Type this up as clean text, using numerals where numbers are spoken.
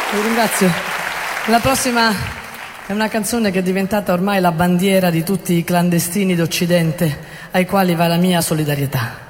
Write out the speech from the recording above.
Vi ringrazio. La prossima è una canzone che è diventata ormai la bandiera di tutti i clandestini d'Occidente, ai quali va la mia solidarietà.